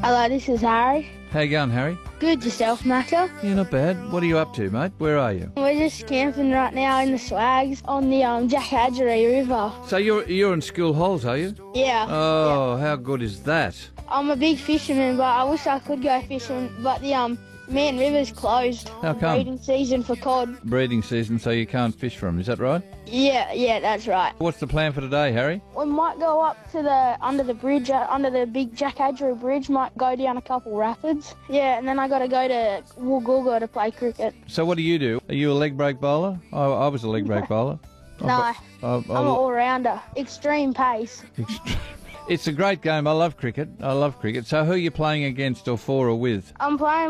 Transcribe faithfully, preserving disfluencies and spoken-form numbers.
Hello, this is Harry. How you going, Harry? Good, yourself, Macca? Yeah, not bad. What are you up to, mate? Where are you? We're just camping right now in the swags on the um, Jack Hadgery River. So you're you're in school holes, are you? Yeah. Oh, how good is that? I'm a big fisherman, but I wish I could go fishing, but the um Man River's closed. How come? Breeding season for cod. Breeding season, so you can't fish for them. Is that right? Yeah, yeah, that's right. What's the plan for today, Harry? We might go up to the under the bridge, uh, under the big Jack Hadgery Bridge. Might go down a couple rapids. Yeah, and then I got to go to Woolgoolga to play cricket. So what do you do? Are you a leg break bowler? I, I was a leg break bowler. No, I, I, I'm an all-rounder. Extreme pace. It's a great game. I love cricket. I love cricket. So who are you playing against or for or with? I'm playing